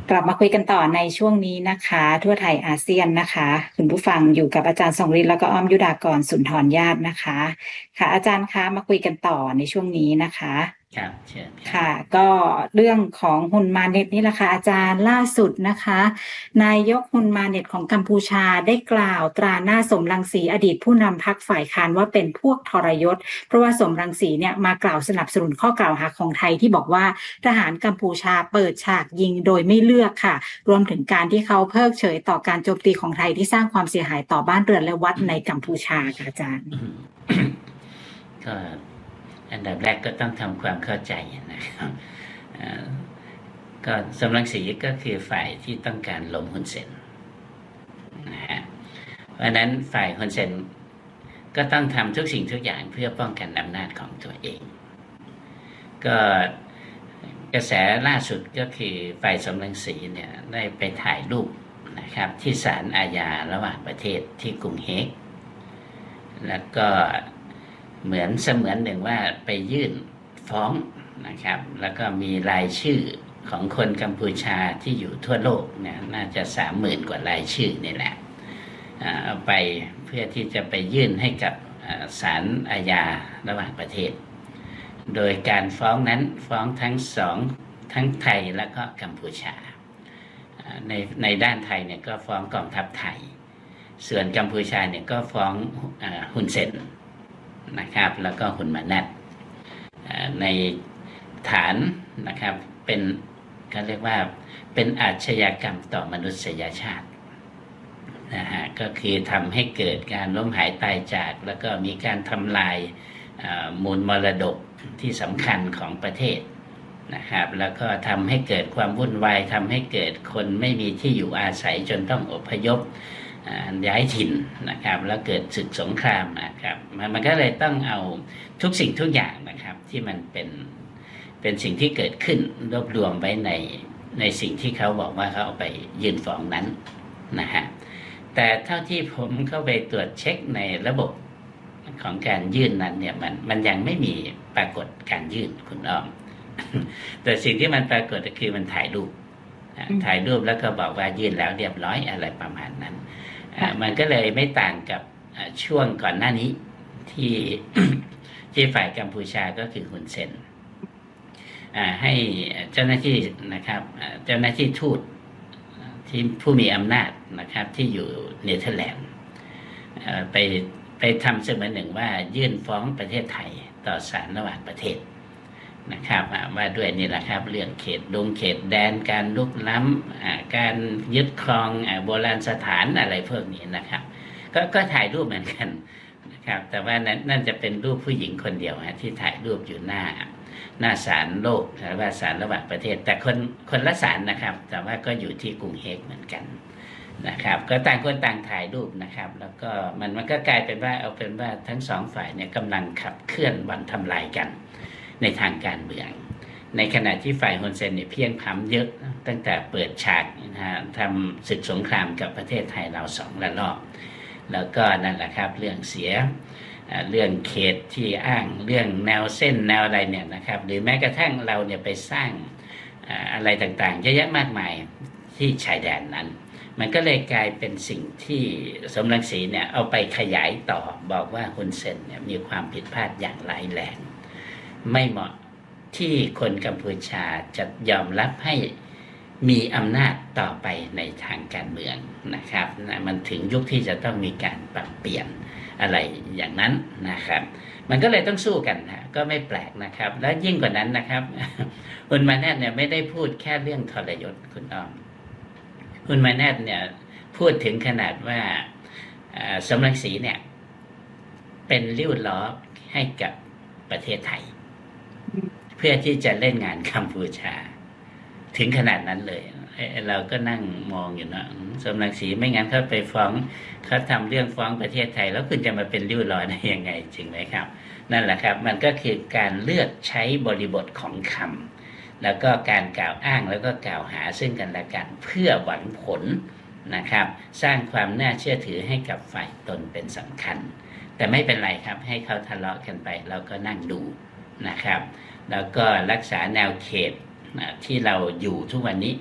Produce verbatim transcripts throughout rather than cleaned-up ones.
กลับมาคุยกันต่อในช่วงนี้นะคะทั่วไทยอาเซียนนะคะคุณผู้ฟังอยู่กับอาจารย์ทรงฤทธิ์แล้วก็อ้อมยุดากรสุนทรญาตินะคะค่ะอาจารย์คะมาคุยกันต่อในช่วงนี้นะคะครับเชิญครับค่ะก็เรื่องของฮุนมาเน็ตนี่แหละค่ะอาจารย์ล่าสุดนะคะนายกฮุนมาเน็ตของกัมพูชาได้กล่าวตราหน้าสมรังสีอดีตผู้นำพรรคฝ่ายค้านว่าเป็นพวกทรยศเพราะว่าสมรังสีเนี่ยมากล่าวสนับสนุนข้อกล่าวหาของไทยที่บอกว่าทหารกัมพูชาเปิดฉากยิงโดยไม่เลือกค่ะรวมถึงการที่เขาเพิกเฉยต่อการโจมตีของไทยที่สร้างความเสียหายต่อบ้านเรือนและวัดในกัมพูชาค่ะอาจารย์ก็อันดับแรกก็ต้องทำความเข้าใจนะครับก็สมรังสีก็คือฝ่ายที่ต้องการล้มฮุนเซนนะฮะเพราะนั้นฝ่ายฮุนเซนก็ต้องทำทุกสิ่งทุกอย่างเพื่อป้องกันอำนาจของตัวเองก็กระแสล่าสุดก็คือฝ่ายสมรังสีเนี่ยได้ไปถ่ายรูปนะครับที่ศาลอาญาระหว่างประเทศที่กรุงเฮกแล้วก็เหมือนเสมือนหนึ่งว่าไปยื่นฟ้องนะครับแล้วก็มีรายชื่อของคนกัมพูชาที่อยู่ทั่วโลกเนี่ยน่าจะสามหมื่นกว่ารายชื่อนี่แหละเอาไปเพื่อที่จะไปยื่นให้กับศาลอาญาระหว่างประเทศโดยการฟ้องนั้นฟ้องทั้งสองทั้งไทยและก็กัมพูชาในในด้านไทยเนี่ยก็ฟ้องกองทัพไทยส่วนกัมพูชาเนี่ยก็ฟ้องฮุนเซนนะครับแล้วก็ฮุนมานัตในฐานนะครับเป็นเขาเรียกว่าเป็นอาชญากรรมต่อมนุษยชาตินะฮะก็คือทำให้เกิดการล้มหายตายจากแล้วก็มีการทำลายมูลมรดกที่สำคัญของประเทศนะครับแล้วก็ทำให้เกิดความวุ่นวายทำให้เกิดคนไม่มีที่อยู่อาศัยจนต้องอพยพย้ายถิ่นนะครับแล้วเกิดศึกสงครามนะครับมันก็เลยต้องเอาทุกสิ่งทุกอย่างนะครับที่มันเป็นเป็นสิ่งที่เกิดขึ้นรวบรวมไว้ในในสิ่งที่เขาบอกว่าเขาเอาไปยื่นฟ้องนั้นนะฮะแต่เท่าที่ผมเข้าไปตรวจเช็คในระบบของการยื่นนั้นเนี่ยมันมันยังไม่มีปรากฏการยื่นคุณอ้อมแต่สิ่งที่มันปรากฏก็คือมันถ่ายรูปถ่ายรูปแล้วก็บอกว่ายื่นแล้วเรียบร้อยอะไรประมาณนั้นมันก็เลยไม่ต่างกับช่วงก่อนหน้านี้ที่ที่ฝ่ายกัมพูชาก็คือฮุนเซนให้เจ้าหน้าที่นะครับเจ้าหน้าที่ทูตที่ผู้มีอำนาจนะครับที่อยู่เนเธอร์แลนด์ไปไปทำเสมือนหนึ่งว่ายื่นฟ้องประเทศไทยต่อศาลระหว่างประเทศนะครับว่าด้วยนี่แหละครับเรื่องเขตดงเขตแดนการลุกล้ำการยึดครองโบราณสถานอะไรพวกนี้นะครับก็ก็ถ่ายรูปเหมือนกันนะครับแต่ว่านั้นนั่นจะเป็นรูปผู้หญิงคนเดียวฮะที่ถ่ายรูปอยู่หน้าหน้าศาลโลกหรือว่าศาลระหว่างประเทศแต่คนคนละศาลนะครับแต่ว่าก็อยู่ที่กรุงเฮกเหมือนกันนะครับก็ต่างคนต่างถ่ายรูปนะครับแล้วก็มันมันก็กลายเป็นว่าเอาเป็นว่าทั้งสองฝ่ายเนี่ยกำลังขับเคลื่อนวันทำลายกันในทางการเมืองในขณะที่ฝ่ายฮุนเซนเนี่ยเพียงพล้ำเยอะตั้งแต่เปิดฉากนะฮะทำศึกสงครามกับประเทศไทยเราสองระลอกแล้วก็นั่นแหละครับเรื่องเสียเรื่องเขตที่อ้างเรื่องแนวเส้นแนวอะไรเนี่ยนะครับหรือแม้กระทั่งเราเนี่ยไปสร้างอะไรต่างๆเยอะแยะมากมายที่ชายแดนนั้นมันก็เลยกลายเป็นสิ่งที่สมรังสีเนี่ยเอาไปขยายต่อบอกว่าฮุนเซนเนี่ยมีความผิดพลาดอย่างร้ายแรงไม่เหมาะที่คนกัมพูชาจะยอมรับให้มีอำนาจต่อไปในทางการเมืองนะครับนะมันถึงยุคที่จะต้องมีการปรับเปลี่ยนอะไรอย่างนั้นนะครับมันก็เลยต้องสู้กันนะก็ไม่แปลกนะครับแล้วยิ่งกว่านั้นนะครับฮุนมาเน็ตเนี่ยไม่ได้พูดแค่เรื่องทรยศคุณอ้อมฮุนมาเน็ตเนี่ยพูดถึงขนาดว่าสมรังสีเนี่ยเป็นริ้วล้อให้กับประเทศไทยเพื่อที่จะเล่นงานกัมพูชาถึงขนาดนั้นเลยเราก็นั่งมองอยู่นะสมรังสีไม่งั้นเขาไปฟ้องเขาทำเรื่องฟ้องประเทศไทยแล้วคุณจะมาเป็นริ้วล้อได้ยังไงจริงไหมครับนั่นแหละครับมันก็คือการเลือกใช้บริบทของคำแล้วก็การกล่าวอ้างแล้วก็กล่าวหาซึ่งกันและกันเพื่อหวังผลนะครับสร้างความน่าเชื่อถือให้กับฝ่ายตนเป็นสำคัญแต่ไม่เป็นไรครับให้เขาทะเลาะกันไปเราก็นั่งดูนะครับแล้วก็รักษาแนวเขตที่เราอยู่ทุกวันนี้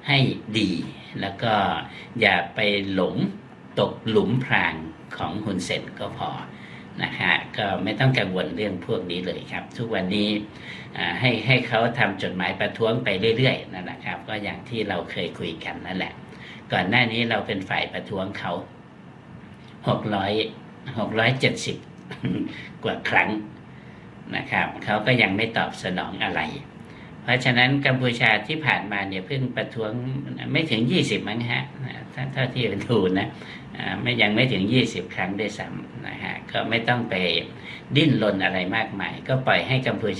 ให้ดีแล้วก็อย่าไปหลงตกหลุมพรางของฮุนเซนก็พอนะฮะก็ไม่ต้องกังวลเรื่องพวกนี้เลยครับทุกวันนี้ให้ให้เขาทำจดหมายประท้วงไปเรื่อยๆนั่นแหละครับก็อย่างที่เราเคยคุยกันนั่นแหละก่อนหน้านี้เราเป็นฝ่ายประท้วงเขาหกร้อยหกร้อยเจ็ดสิบกว่าครั้งนะครับเขาก็ยังไม่ตอบสนองอะไรเพราะฉะนั้นกัมพูชาที่ผ่านมาเนี่ยเพิ่งประท้วงไม่ถึงยี่สิบมั้งฮะถ้าเท่าที่ดูนะไม่ยังไม่ถึงยี่สิบครั้งด้วยซ้ำนะฮะก็ไม่ต้องไปดิ้นรนอะไรมากมายก็ปล่อยให้กัมพูชา